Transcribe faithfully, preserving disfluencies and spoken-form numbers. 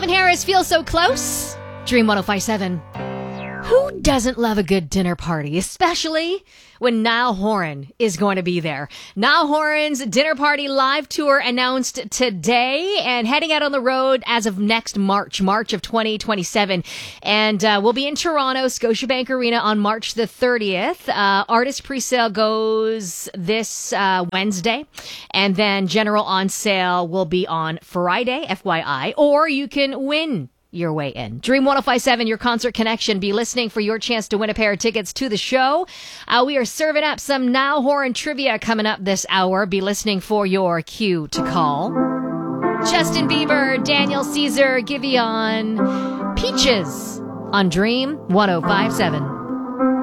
Calvin Harris, Feel So Close. Dream one oh five seven. Who doesn't love a good dinner party, especially when Niall Horan is going to be there? Niall Horan's Dinner Party Live Tour announced today and heading out on the road as of next March, March of twenty twenty-seven. And uh, we'll be in Toronto, Scotiabank Arena on March the thirtieth. Uh, artist presale goes this uh, Wednesday. And then general on sale will be on Friday, F Y I. Or you can win your way in. Dream one oh five seven, your concert connection. Be listening for your chance to win a pair of tickets to the show. Uh, we are serving up some Niall Horan trivia coming up this hour. Be listening for your cue to call. Justin Bieber, Daniel Caesar, Giveon, Peaches on Dream one oh five seven.